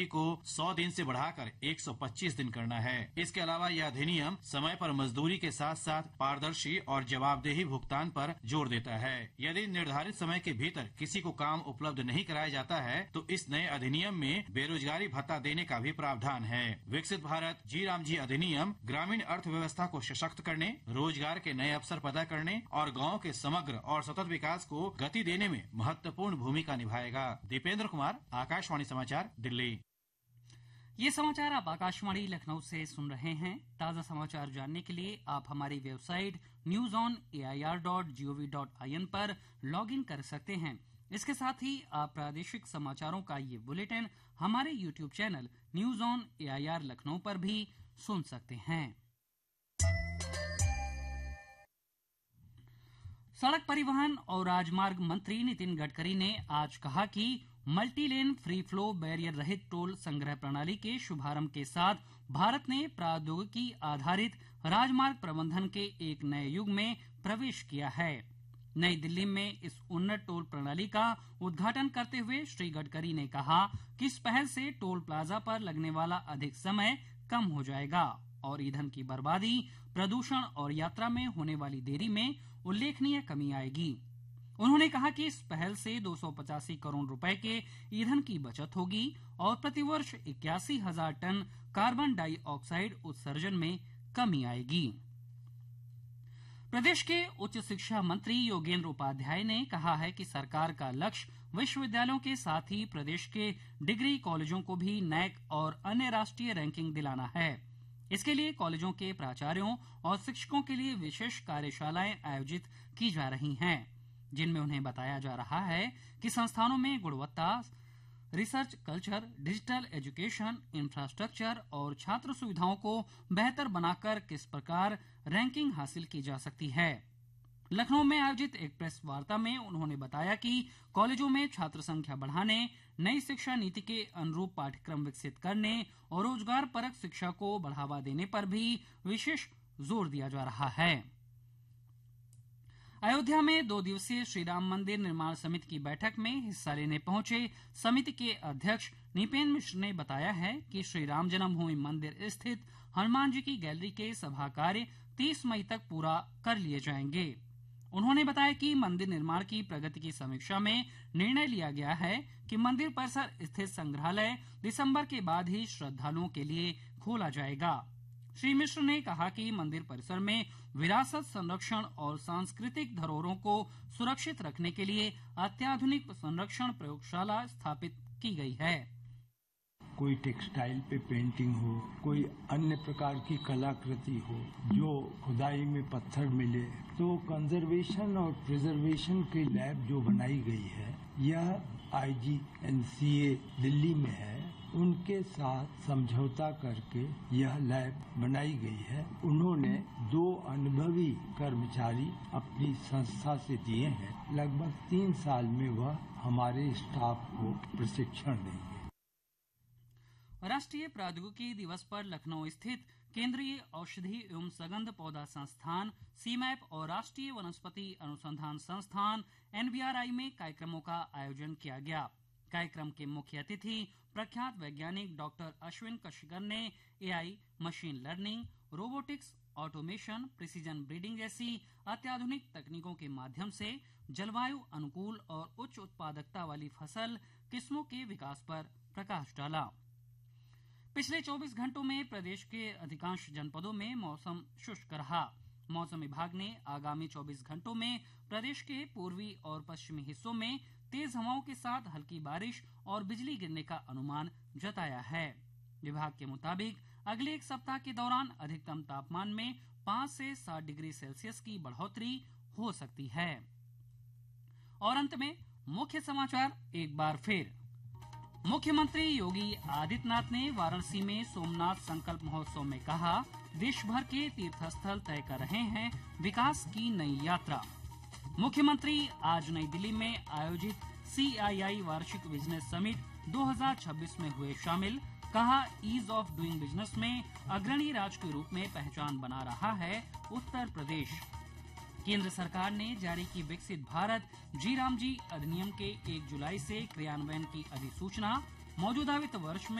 छुट्टी को 100 दिन से बढ़ाकर 125 दिन करना है। इसके अलावा यह अधिनियम समय पर मजदूरी के साथ साथ पारदर्शी और जवाबदेही भुगतान पर जोर देता है। यदि निर्धारित समय के भीतर किसी को काम उपलब्ध नहीं कराया जाता है तो इस नए अधिनियम में बेरोजगारी भत्ता देने का भी प्रावधान है। विकसित भारत जी राम जी अधिनियम ग्रामीण अर्थव्यवस्था को सशक्त करने, रोजगार के नए अवसर पैदा करने और गाँव के समग्र और सतत विकास को गति देने में महत्वपूर्ण भूमिका निभाएगा। दीपेंद्र कुमार, आकाशवाणी समाचार, दिल्ली। ये समाचार आप आकाशवाणी लखनऊ से सुन रहे हैं। ताज़ा समाचार जानने के लिए आप हमारी वेबसाइट newsonair.gov.in पर लॉगिन कर सकते हैं। इसके साथ ही आप प्रादेशिक समाचारों का ये बुलेटिन हमारे YouTube channel news on AIR Lucknow पर भी सुन सकते हैं। सड़क परिवहन और राजमार्ग मंत्री नितिन गडकरी ने आज कहा कि multi lane free flow barrier रहित टोल संग्रह प्रणाली के शुभारंभ के साथ भारत ने प्रौद्योगिकी आधारित राजमार्ग प्रबंधन के एक नए युग में प्रवेश किया है। नई दिल्ली में इस उन्नत टोल प्रणाली का उद्घाटन करते हुए श्री गडकरी ने कहा कि इस पहल से टोल प्लाजा पर लगने वाला अधिक समय कम हो जाएगा और ईंधन की बर्बादी, प्रदूषण और यात्रा में होने वाली देरी में उल्लेखनीय कमी आएगी। उन्होंने कहा कि इस पहल से 285 करोड़ रुपए के ईंधन की बचत होगी और प्रतिवर्ष 81,000 टन कार्बन डाइऑक्साइड उत्सर्जन में कमी आएगी। प्रदेश के उच्च शिक्षा मंत्री योगेंद्र उपाध्याय ने कहा है कि सरकार का लक्ष्य विश्वविद्यालयों के साथ ही प्रदेश के डिग्री कॉलेजों को भी नैक और अन्य राष्ट्रीय रैंकिंग दिलाना है। इसके लिए कॉलेजों के प्राचार्यों और शिक्षकों के लिए विशेष कार्यशालाएं आयोजित की जा रही हैं, जिनमें उन्हें बताया जा रहा है कि संस्थानों में गुणवत्ता, research culture, digital education, infrastructure और छात्र सुविधाओं को बेहतर बनाकर किस प्रकार रैंकिंग हासिल की जा सकती है। लखनऊ में आयोजित एक प्रेस वार्ता में उन्होंने बताया कि कॉलेजों में छात्र संख्या बढ़ाने, नई शिक्षा नीति के अनुरूप पाठ्यक्रम विकसित करने और रोजगार परक शिक्षा को बढ़ावा देने पर भी विशेष जोर दिया जा रहा है। अयोध्या में 2 दिवसीय श्रीराम मंदिर निर्माण समिति की बैठक में हिस्सा लेने पहुंचे समिति के अध्यक्ष निपेन मिश्र ने बताया है कि श्रीराम जन्मभूमि मंदिर स्थित हनुमान जी की गैलरी के सभा कार्य 30 मई तक पूरा कर लिए जाएंगे। उन्होंने बताया कि मंदिर निर्माण की प्रगति की समीक्षा में निर्णय लिया गया है कि मंदिर परिसर स्थित संग्रहालय दिसंबर के बाद ही श्रद्धालुओं के लिए खोला जाएगा। श्री मिश्र ने कहा कि मंदिर परिसर में विरासत संरक्षण और सांस्कृतिक धरोहरों को सुरक्षित रखने के लिए अत्याधुनिक संरक्षण प्रयोगशाला स्थापित की गई है। कोई टेक्सटाइल पे पेंटिंग हो, कोई अन्य प्रकार की कलाकृति हो जो खुदाई में पत्थर मिले, तो कंजर्वेशन और प्रिजर्वेशन की लैब जो बनाई गई है, यह IGNCA दिल्ली में है, उनके साथ समझौता करके यह लैब बनाई गई है। उन्होंने 2 अनुभवी कर्मचारी अपनी संस्था से दिए हैं। लगभग 3 साल में वह हमारे स्टाफ को प्रशिक्षण देंगे। राष्ट्रीय प्रौद्योगिकी दिवस पर लखनऊ स्थित केंद्रीय औषधि एवं सगंध पौधा संस्थान सीमैप और राष्ट्रीय वनस्पति अनुसंधान संस्थान NVRI में कार्यक्रमों का आयोजन किया गया। कार्यक्रम के मुख्य अतिथि प्रख्यात वैज्ञानिक डॉक्टर अश्विन कशिकर ने AI, machine learning, robotics, automation, precision breeding जैसी अत्याधुनिक तकनीकों के माध्यम से जलवायु अनुकूल और उच्च उत्पादकता वाली फसल किस्मों के विकास पर प्रकाश डाला। पिछले 24 घंटों में प्रदेश के अधिकांश जनपदों में मौसम शुष्क रहा। मौसम विभाग ने आगामी 24 घंटों में प्रदेश के पूर्वी और पश्चिमी हिस्सों में तेज हवाओं के साथ हल्की बारिश और बिजली गिरने का अनुमान जताया है। विभाग के मुताबिक अगले एक सप्ताह के दौरान अधिकतम तापमान में 5 से 7 डिग्री सेल्सियस की बढ़ोतरी हो सकती है। और अंत में मुख्य समाचार एक बार फिर। मुख्यमंत्री योगी आदित्यनाथ ने वाराणसी में सोमनाथ संकल्प महोत्सव में कहा, देश भर के तीर्थस्थल तय कर रहे हैं विकास की नई यात्रा। मुख्यमंत्री आज नई दिल्ली में आयोजित CII वार्षिक बिजनेस समिट 2026 में हुए शामिल। कहा, ईज ऑफ डूइंग बिजनेस में अग्रणी राज्य के रूप में पहचान बना रहा है उत्तर प्रदेश। केंद्र सरकार ने जारी की विकसित भारत जी राम जी अधिनियम के 1 जुलाई से क्रियान्वयन की अधिसूचना। मौजूदा वित्त वर्ष में